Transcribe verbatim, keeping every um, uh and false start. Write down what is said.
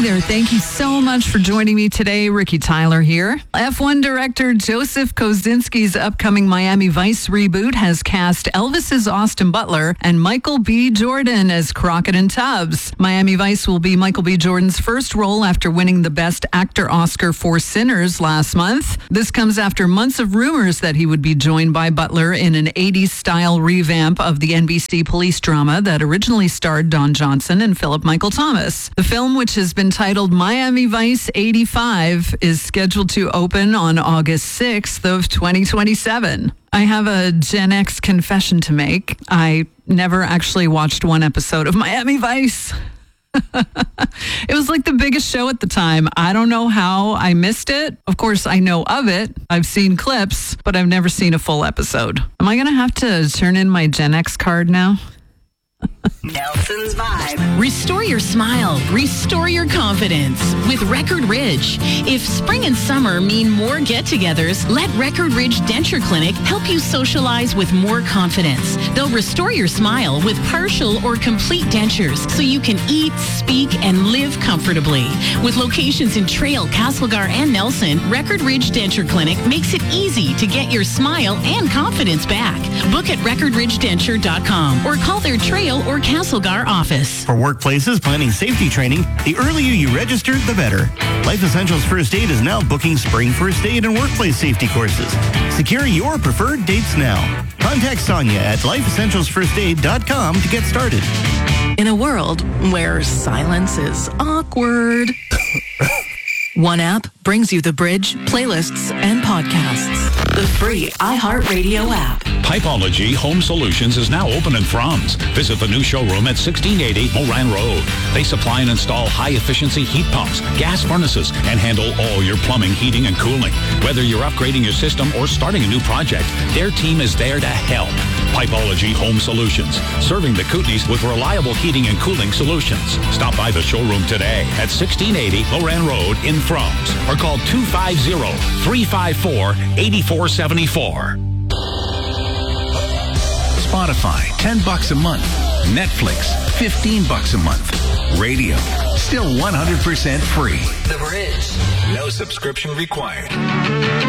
Hi there. Thank you so much for joining me today. Ricky Tyler here. F one director Joseph Kosinski's upcoming Miami Vice reboot has cast Elvis's Austin Butler and Michael B. Jordan as Crockett and Tubbs. Miami Vice will be Michael B. Jordan's first role after winning the Best Actor Oscar for Sinners last month. This comes after months of rumors that he would be joined by Butler in an eighties-style revamp of the N B C police drama that originally starred Don Johnson and Philip Michael Thomas. The film, which has been titled Miami Vice eighty-five, is scheduled to open on August sixth of twenty twenty-seven. I have a Gen X confession to make. I never actually watched one episode of Miami Vice. It was like the biggest show at the time. I don't know how I missed it. Of course, I know of it. I've seen clips, but I've never seen a full episode. Am I going to have to turn in my Gen X card now? Nelson's Vibe. Restore your smile. Restore your confidence with Record Ridge. If spring and summer mean more get-togethers, let Record Ridge Denture Clinic help you socialize with more confidence. They'll restore your smile with partial or complete dentures so you can eat, speak, and live comfortably. With locations in Trail, Castlegar, and Nelson, Record Ridge Denture Clinic makes it easy to get your smile and confidence back. Book at record ridge denture dot com or call their Trail or Castlegar office. For workplaces planning safety training, the earlier you register, the better. Life Essentials First Aid is now booking spring first aid and workplace safety courses. Secure your preferred dates now. Contact Sonia at life essentials first aid dot com to get started. In a world where silence is awkward, one app brings you The Bridge, playlists, and podcasts. The free iHeartRadio app. Pipeology Home Solutions is now open in Franz. Visit the new showroom at sixteen eighty Moran Road. They supply and install high-efficiency heat pumps, gas furnaces, and handle all your plumbing, heating, and cooling. Whether you're upgrading your system or starting a new project, their team is there to help. Pipeology Home Solutions, serving the Kootenays with reliable heating and cooling solutions. Stop by the showroom today at sixteen eighty Moran Road in Franz or call two five zero, three five four, eight four seven four. Spotify, ten bucks a month. Netflix, fifteen bucks a month. Radio, still one hundred percent free. The Bridge. No subscription required.